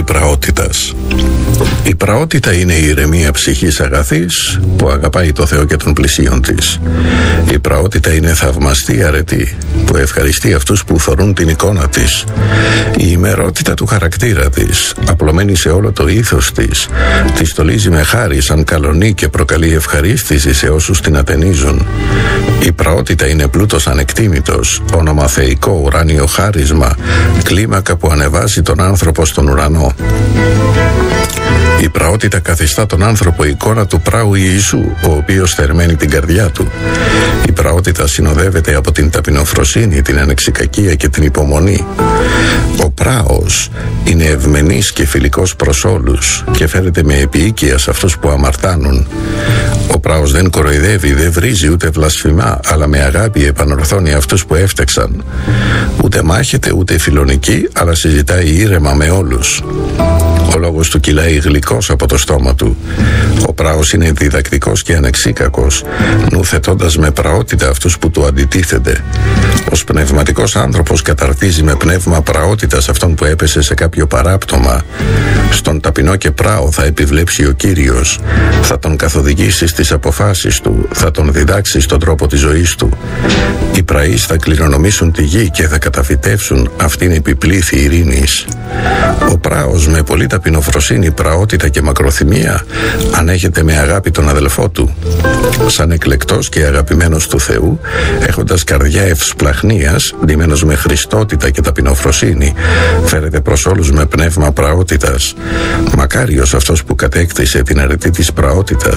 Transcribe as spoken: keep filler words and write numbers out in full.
πόλη πραότητας. Η πραότητα είναι η ηρεμία ψυχής αγαθής που αγαπάει το Θεό και τον πλησίον της. Η πραότητα είναι θαυμαστή αρετή που ευχαριστεί αυτούς που θωρούν την εικόνα της. Η ημερότητα του χαρακτήρα της, απλωμένη σε όλο το ήθος της, τη στολίζει με χάρη σαν καλονή και προκαλεί ευχαρίστηση σε όσους την ατενίζουν. Η πραότητα είναι πλούτος ανεκτήμητος, όνομα θεϊκό, ουράνιο χάρισμα, κλίμακα που ανεβάζει τον άνθρωπο στον ουρανό. Η πραότητα καθιστά τον άνθρωπο εικόνα του πράου Ιησού, ο οποίος θερμαίνει την καρδιά του. Η πραότητα συνοδεύεται από την ταπεινοφροσύνη, την ανεξικακία και την υπομονή. Ο πράος είναι ευμενής και φιλικός προς όλους και φέρεται με επίοικια σε αυτούς που αμαρτάνουν. Ο πράος δεν κοροϊδεύει, δεν βρίζει ούτε βλασφημά, αλλά με αγάπη επανορθώνει αυτούς που έφταξαν. Ούτε μάχεται ούτε φιλονική, αλλά συζητάει ήρεμα με όλους. Ο λόγος του κυλάει γλυκός από το στόμα του. Ο πράος είναι διδακτικός και ανεξίκακος, νουθετώντας με πραότητα αυτούς που του αντιτίθενται. Ως πνευματικός άνθρωπος καταρτίζει με πνεύμα πραότητας αυτόν που έπεσε σε κάποιο παράπτωμα. Στον ταπεινό και πράο θα επιβλέψει ο Κύριος, θα τον καθοδηγήσει στις αποφάσεις του, θα τον διδάξει στον τρόπο της ζωής του. Οι πραείς θα κληρονομήσουν τη γη και θα καταφυτεύσουν αυτήν επιπλήθη ειρήνης. Ο πράος με πολύ ταπεινοφροσύνη, πραότητα και μακροθυμία ανέχεται με αγάπη τον αδελφό του. Σαν εκλεκτός και αγαπημένος του Θεού, έχοντας καρδιά ευσπλαχνίας, ντυμένος με χριστότητα και ταπεινοφροσύνη, φέρεται προς όλους με πνεύμα πραότητας. Μακάριος αυτός που κατέκτησε την αρετή της πραότητας